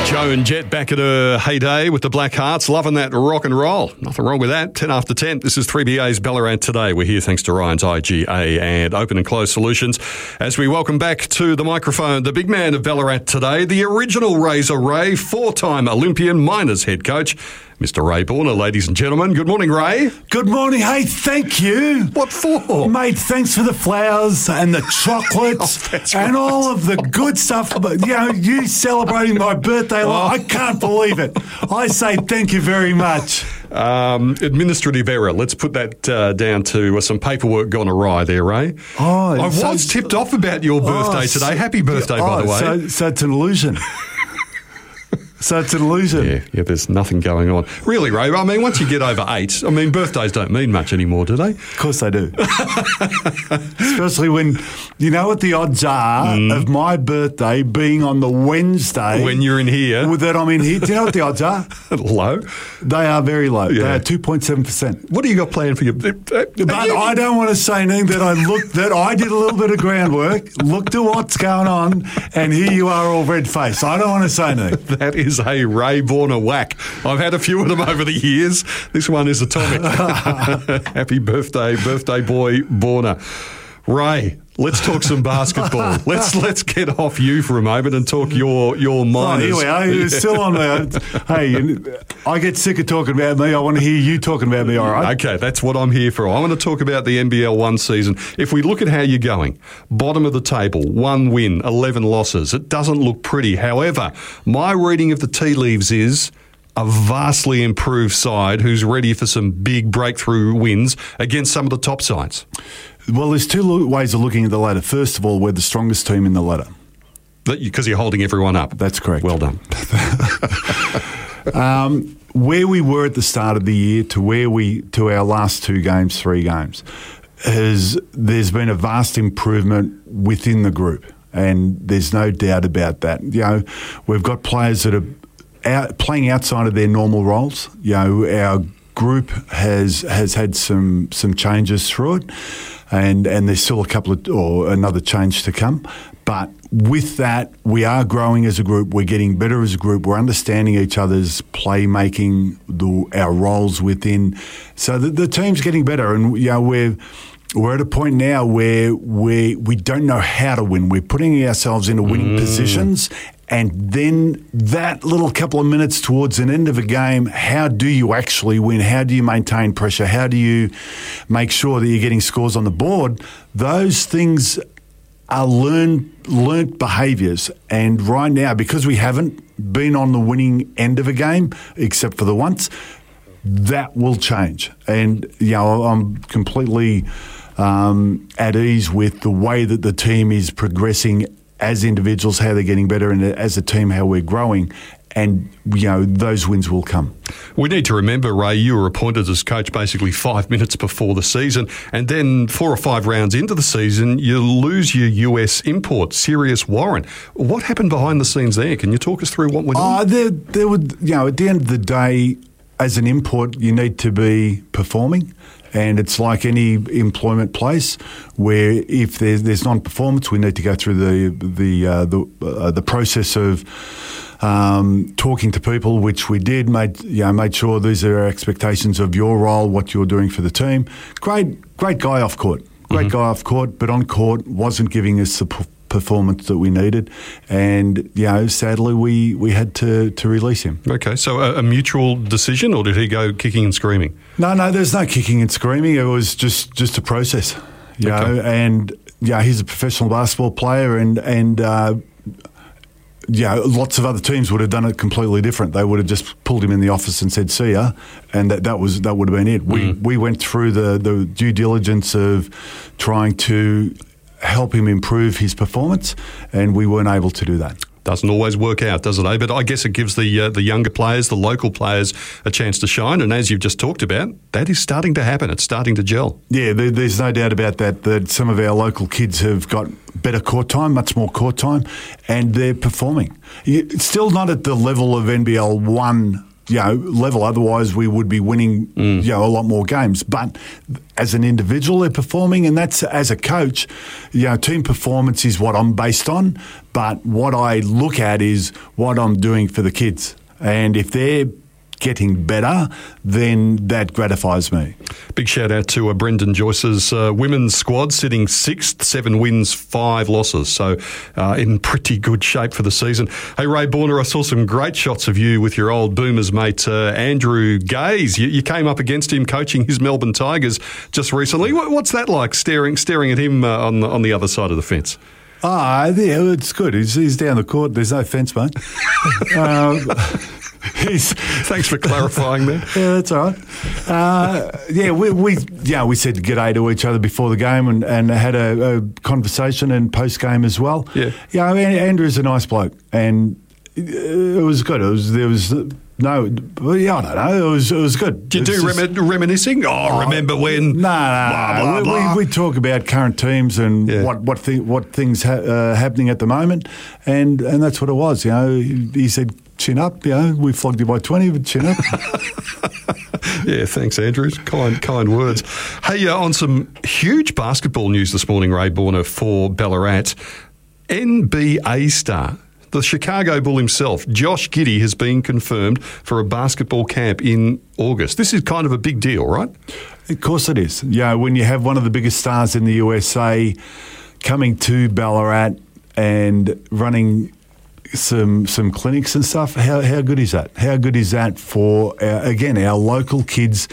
Joe and Jet back at her heyday with the Black Hearts, loving that rock and roll. Nothing wrong with that. 10 after 10. This is 3BA's Ballarat Today. We're here thanks to Ryan's IGA and Open and Close Solutions. As we welcome back to the microphone, the big man of Ballarat Today, the original Razor Ray, four-time Olympian miners head coach, Mr. Ray Borner, ladies and gentlemen. Good morning, Ray. Good morning. Hey, thank you. What for? Mate, thanks for the flowers and the chocolates and all of the good stuff. You celebrating my birthday. I can't believe it. I say thank you very much. Administrative error. Let's put that down to some paperwork gone awry there, Ray. I was tipped off about your birthday today. Happy birthday, by the way. So it's an illusion. So it's an illusion. Yeah, there's nothing going on. Really, Ray, I mean, once you get over 8, I mean, birthdays don't mean much anymore, do they? Of course they do. Especially when, you know what the odds are of my birthday being on the Wednesday. When you're in here. That I'm in here. Do you know what the odds are? Low. They are very low. Yeah. They are 2.7%. What do you got planned for your... But I don't want to say anything that I did a little bit of groundwork, looked at what's going on, and here you are all red-faced. I don't want to say anything. That is a Ray Borner whack. I've had a few of them over the years. This one is atomic. Happy birthday boy Borner. Ray, let's talk some basketball. Let's get off you for a moment and talk your minors. Here we are. You're still on there. Hey, I get sick of talking about me. I want to hear you talking about me, all right? Okay, that's what I'm here for. I want to talk about the NBL 1 season. If we look at how you're going, bottom of the table, 1 win, 11 losses. It doesn't look pretty. However, my reading of the tea leaves is a vastly improved side who's ready for some big breakthrough wins against some of the top sides. Well, there's two ways of looking at the ladder. First of all, we're the strongest team in the ladder. Because you're holding everyone up. That's correct. Well done. Where we were at the start of the year to our last 3 games, there's been a vast improvement within the group, and there's no doubt about that. You know, we've got players that are playing outside of their normal roles. You know, our group has had some changes through it, and there's still another change to come. But with that, we are growing as a group. We're getting better as a group. We're understanding each other's playmaking, our roles within. So the team's getting better, and you know, we're at a point now where we don't know how to win. We're putting ourselves into winning positions. And then that little couple of minutes towards an end of a game, how do you actually win? How do you maintain pressure? How do you make sure that you're getting scores on the board? Those things are learnt behaviours. And right now, because we haven't been on the winning end of a game, except for the once, that will change. And, you know, I'm completely at ease with the way that the team is progressing as individuals, how they're getting better, and as a team, how we're growing. And, you know, those wins will come. We need to remember, Ray, you were appointed as coach basically 5 minutes before the season, and then 4 or 5 rounds into the season, you lose your US import, Sirius Warren. What happened behind the scenes there? Can you talk us through what went on? There would, you know, at the end of the day, as an import, you need to be performing. And it's like any employment place where if there's non-performance, we need to go through the process of talking to people, which we did. Made sure these are our expectations of your role, what you're doing for the team. Great guy off court. Great guy off court, but on court wasn't giving us the performance that we needed, and you know, sadly we had to release him. Okay, so a mutual decision, or did he go kicking and screaming? No, there's no kicking and screaming. It was just a process, you know. And yeah, he's a professional basketball player, and lots of other teams would have done it completely different. They would have just pulled him in the office and said, "See ya," and that would have been it. We went through the due diligence of trying to help him improve his performance, and we weren't able to do that. Doesn't always work out, does it, eh? But I guess it gives the younger players, the local players, a chance to shine. And as you've just talked about, that is starting to happen. It's starting to gel. Yeah, there's no doubt about that some of our local kids have got better court time, much more court time, and they're performing. It's still not at the level of NBL 1 level. Otherwise, we would be winning, a lot more games. But as an individual, they're performing, and that's as a coach, team performance is what I'm based on. But what I look at is what I'm doing for the kids, and if they're getting better, then that gratifies me. Big shout out to Brendan Joyce's women's squad, sitting 6th, 7 wins, 5 losses. So in pretty good shape for the season. Hey, Ray Borner, I saw some great shots of you with your old Boomers mate, Andrew Gaze. You came up against him coaching his Melbourne Tigers just recently. What's that like, staring at him on the other side of the fence? Yeah, it's good. He's down the court. There's no fence, mate. Thanks for clarifying that. Yeah, that's all right. We said g'day to each other before the game and had a conversation and post game as well. Yeah. Andrew's a nice bloke, and it was good. I don't know. It was good. Did you do reminiscing? Remember when? No. We talk about current teams and what things happening at the moment, and that's what it was. He said, chin up, we flogged you by 20, but chin up. Yeah, thanks, Andrew. Kind words. Hey, on some huge basketball news this morning, Ray Borner, for Ballarat. NBA star, the Chicago Bull himself, Josh Giddey, has been confirmed for a basketball camp in August. This is kind of a big deal, right? Of course it is. When you have one of the biggest stars in the USA coming to Ballarat and running some clinics and stuff, how good is that? How good is that for, our local kids,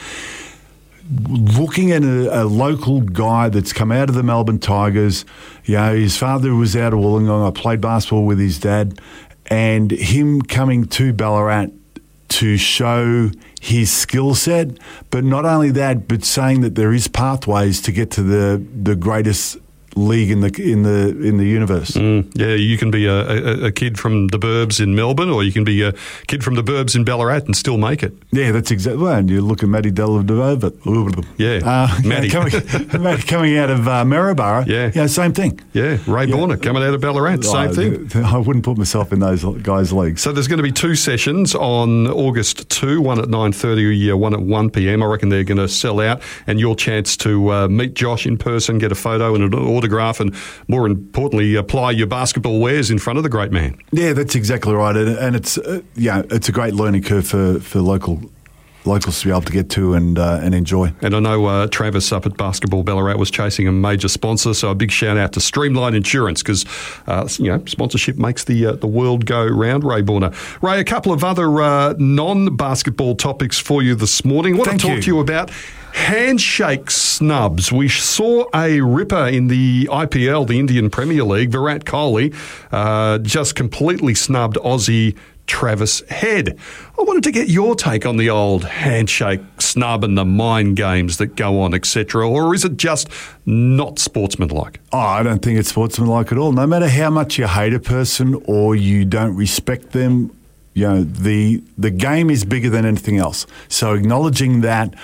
looking at a local guy that's come out of the Melbourne Tigers? His father was out of Wollongong. I played basketball with his dad, and him coming to Ballarat to show his skill set, but not only that, but saying that there is pathways to get to the greatest league in the universe. Yeah, you can be a kid from the burbs in Melbourne, or you can be a kid from the burbs in Ballarat and still make it. Yeah, that's exactly right. And you look at Matty Dellavedova. Matty. Coming out of Maryborough. Yeah, same thing. Yeah, Ray Borner coming out of Ballarat, same thing. I wouldn't put myself in those guys' leagues. So there's going to be 2 sessions on August 2, one at 9:30, one at 1 p.m. I reckon they're going to sell out, and your chance to meet Josh in person, get a photo and an autograph, and more importantly, apply your basketball wares in front of the great man. Yeah, that's exactly right, and it's it's a great learning curve for locals to be able to get to and enjoy. And I know Travis up at Basketball Ballarat was chasing a major sponsor, so a big shout out to Streamline Insurance, because sponsorship makes the world go round. Ray Borner. Ray, a couple of other non-basketball topics for you this morning. I want to talk to you about handshake snubs. We saw a ripper in the IPL, the Indian Premier League. Virat Kohli just completely snubbed Aussie Travis Head. I wanted to get your take on the old handshake snub and the mind games that go on, etc. Or is it just not sportsmanlike? I don't think it's sportsmanlike at all. No matter how much you hate a person or you don't respect them, the game is bigger than anything else. So acknowledging that,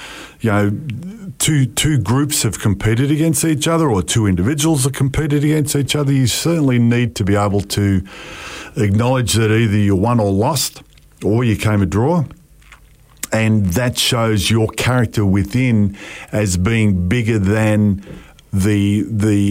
two groups have competed against each other, or 2 individuals have competed against each other, you certainly need to be able to acknowledge that either you won or lost, or you came a draw. And that shows your character within as being bigger than the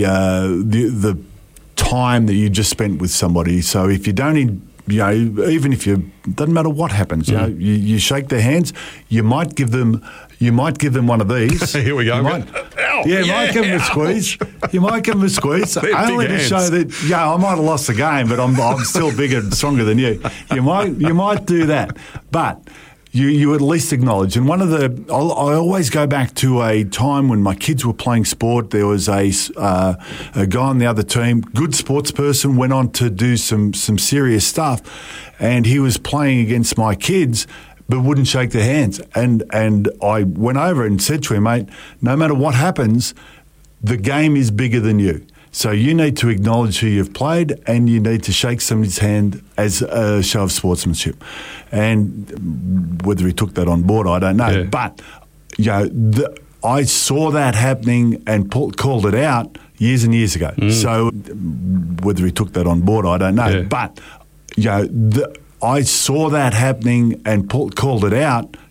time that you just spent with somebody. So if you don't, even if doesn't matter what happens, you shake their hands, you might give them one of these. Here we go. You might give them a squeeze. You might give them a squeeze, only to show that I might have lost the game, but I'm still bigger and stronger than you. You might do that, but you at least acknowledge. And I always go back to a time when my kids were playing sport. There was a guy on the other team, good sports person, went on to do some serious stuff, and he was playing against my kids, but wouldn't shake their hands. And I went over and said to him, mate, no matter what happens, the game is bigger than you. So you need to acknowledge who you've played, and you need to shake somebody's hand as a show of sportsmanship. And whether he took that on board, I don't know. Yeah. But I saw that happening and called it out years and years ago. So whether he took that on board, I don't know. Yeah. But I saw that happening and called it out